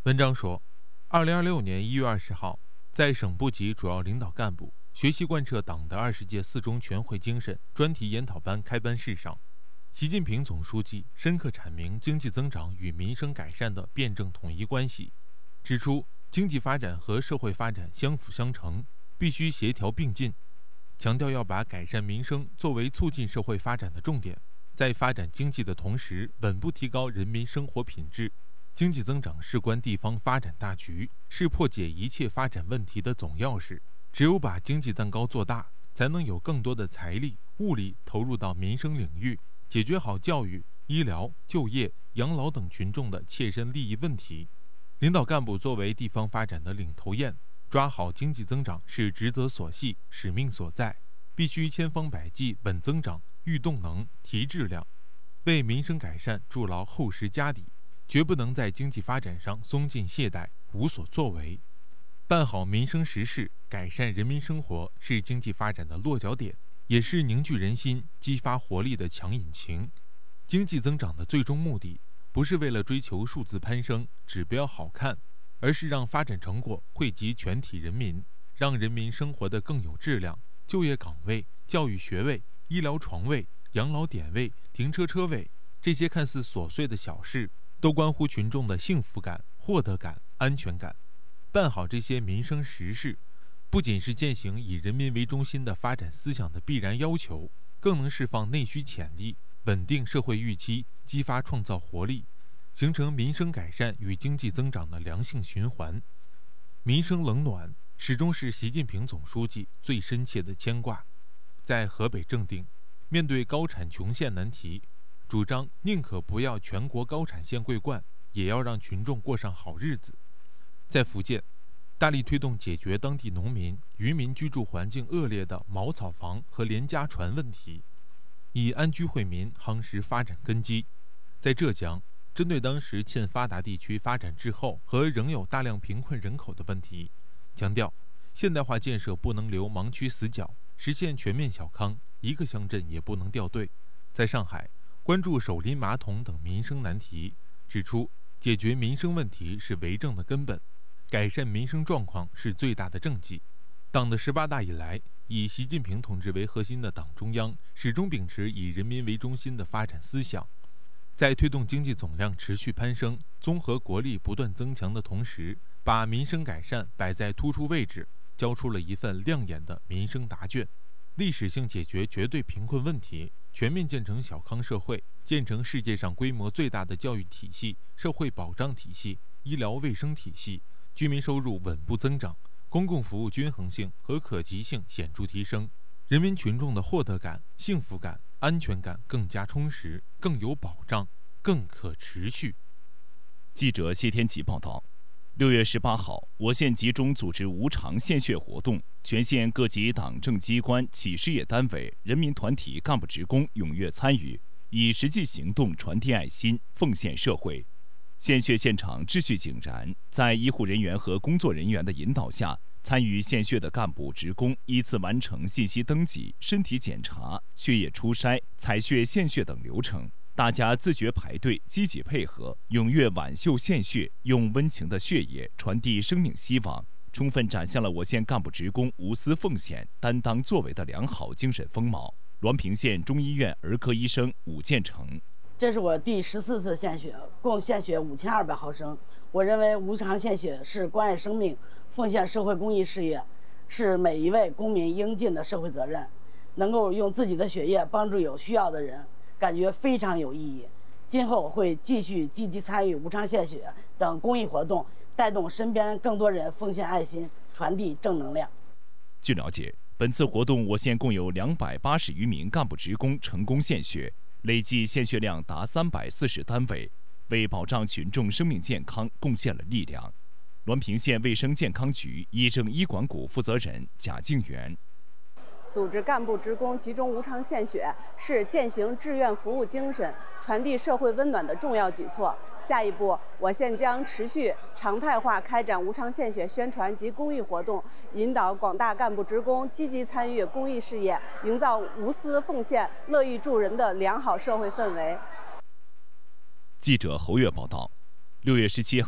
文章说，2026年1月20号，在省部级主要领导干部学习贯彻党的20届4中全会精神专题研讨班开班式上，习近平总书记深刻阐明经济增长与民生改善的辩证统一关系，指出经济发展和社会发展相辅相成，必须协调并进，强调要把改善民生作为促进社会发展的重点，在发展经济的同时，稳步提高人民生活品质。经济增长事关地方发展大局，是破解一切发展问题的总钥匙。只有把经济蛋糕做大，才能有更多的财力、物力投入到民生领域，解决好教育、医疗、就业、养老等群众的切身利益问题。领导干部作为地方发展的领头雁，抓好经济增长是职责所系、使命所在，必须千方百计稳增长、育动能、提质量，为民生改善筑牢厚实家底，绝不能在经济发展上松劲懈怠、无所作为。办好民生实事，改善人民生活，是经济发展的落脚点，也是凝聚人心、激发活力的强引擎。经济增长的最终目的，不是为了追求数字攀升、指标好看，而是让发展成果惠及全体人民，让人民生活得更有质量，就业岗位、教育学位、医疗床位、养老点位、停车车位，这些看似琐碎的小事，都关乎群众的幸福感、获得感、安全感。办好这些民生实事，不仅是践行以人民为中心的发展思想的必然要求，更能释放内需潜力，稳定社会预期，激发创造活力，形成民生改善与经济增长的良性循环。民生冷暖始终是习近平总书记最深切的牵挂。在河北正定，面对高产穷县难题，主张宁可不要全国高产县桂冠，也要让群众过上好日子。在福建，大力推动解决当地农民、渔民居住环境恶劣的茅草房和廉价船问题，以安居惠民夯实发展根基。在浙江，针对当时欠发达地区发展滞后和仍有大量贫困人口的问题，强调现代化建设不能留盲区死角，实现全面小康，一个乡镇也不能掉队。在上海，关注手拎马桶等民生难题，指出解决民生问题是为政的根本，改善民生状况是最大的政绩。党的18大以来，以习近平同志为核心的党中央始终秉持以人民为中心的发展思想，在推动经济总量持续攀升、综合国力不断增强的同时，把民生改善摆在突出位置，交出了一份亮眼的民生答卷，历史性解决绝对贫困问题，全面建成小康社会，建成世界上规模最大的教育体系、社会保障体系、医疗卫生体系，居民收入稳步增长，公共服务均衡性和可及性显著提升，人民群众的获得感、幸福感、安全感更加充实，更有保障，更可持续。 记者谢天琪报道。6月18号，我县集中组织无偿献血活动，全县各级党政机关、企事业单位、人民团体干部职工踊跃参与，以实际行动传递爱心，奉献社会。献血现场秩序井然，在医护人员和工作人员的引导下，参与献血的干部职工依次完成信息登记、身体检查、血液初筛、采血献血等流程。大家自觉排队，积极配合，踊跃挽袖献血，用温情的血液传递生命希望，充分展现了我县干部职工无私奉献、担当作为的良好精神风貌。滦平县中医院儿科医生武建成： 这是我第14次献血，共献血5200毫升。我认为无偿献血是关爱生命、奉献社会公益事业，是每一位公民应尽的社会责任。能够用自己的血液帮助有需要的人，感觉非常有意义。今后会继续积极参与无偿献血等公益活动，带动身边更多人奉献爱心，传递正能量。 据了解，本次活动我县共有280余名干部职工成功献血，累计献血量达340单位，为保障群众生命健康贡献了力量。滦平县卫生健康局医政医管股负责人贾静元： 组织干部职工集中无偿献血，是践行志愿服务精神、传递社会温暖的重要举措。下一步，我县将持续常态化开展无偿献血宣传及公益活动，引导广大干部职工积极参与公益事业，营造无私奉献、乐于助人的良好社会氛围。 记者侯月报道。6月17号。